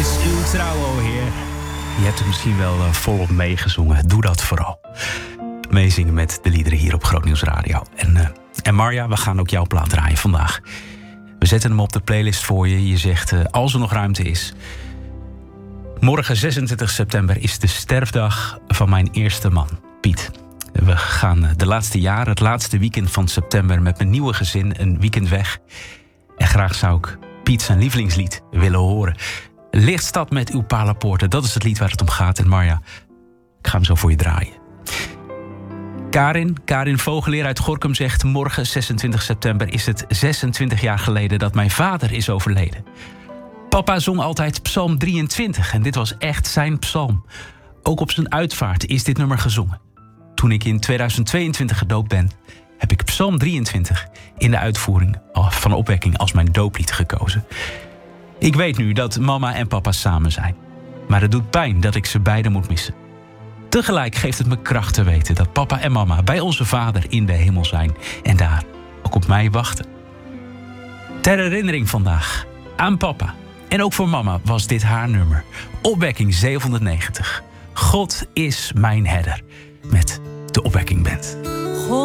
is uw trouw, o Heer. Je hebt het misschien wel volop meegezongen. Doe dat vooral. Meezingen met de liederen hier op Groot Nieuws Radio. En Marja, we gaan ook jouw plaat draaien vandaag. We zetten hem op de playlist voor je. Je zegt, als er nog ruimte is. Morgen 26 september is de sterfdag van mijn eerste man, Piet. We gaan de laatste jaren, het laatste weekend van september, met mijn nieuwe gezin een weekend weg. En graag zou ik Piet zijn lievelingslied willen horen. Lichtstad met uw palapoorten, dat is het lied waar het om gaat. En Marja, ik ga hem zo voor je draaien. Karin Vogeleer uit Gorinchem zegt, morgen 26 september is het 26 jaar geleden dat mijn vader is overleden. Papa zong altijd Psalm 23 en dit was echt zijn psalm. Ook op zijn uitvaart is dit nummer gezongen. Toen ik in 2022 gedoopt ben, heb ik Psalm 23 in de uitvoering van Opwekking als mijn dooplied gekozen. Ik weet nu dat mama en papa samen zijn. Maar het doet pijn dat ik ze beiden moet missen. Tegelijk geeft het me kracht te weten dat papa en mama bij onze Vader in de hemel zijn en daar ook op mij wachten. Ter herinnering vandaag aan papa en ook voor mama was dit haar nummer. Opwekking 790. God is mijn herder. Met de Opwekking